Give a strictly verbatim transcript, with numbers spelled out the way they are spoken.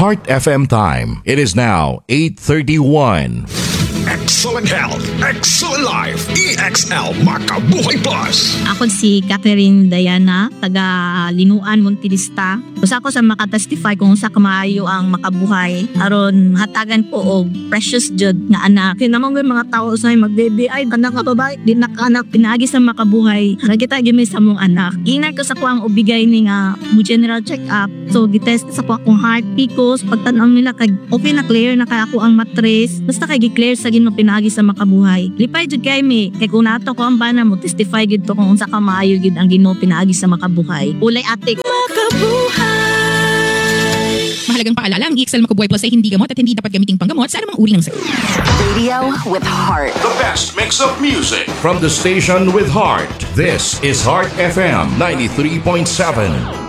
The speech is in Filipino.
Heart F M time. It is now eight thirty-one. Excellent health, excellent life, E X L Makabuhay Plus. Ako si Catherine Diana, taga Linuan, Montilista. Usa ko sa makatestify kung sa kamaayo ang makabuhay. Aron hatagan po og precious jud nga anak. Kinamang mga tao sa mag-baby ay anak nga babae, di nakanak pinaagi sa makabuhay. Kita gimi sa mong anak. Ingat ko sa ko ang ubigay ni nga mo general check up. So gitest sa ko akong heart, picos, pagtan-aw nila kay okay na clear na kay ako ang matres. Basta kay gi-clear sa Ginoo pinaagi sa makabuhay. Lipay jud kay mi kay kung nato ko ang bana mo testify gid to kung unsa ka maayo gid ang Ginoo pinaagi sa makabuhay. Ulay atik makabuhay. Mahalagang paalala, ang E X L Makabuhay Plus ay hindi gamot at hindi dapat gamiting panggamot sa anumang uri ng sakit. Radio with heart. The best mix of music from the station with heart. This is Heart F M ninety-three point seven.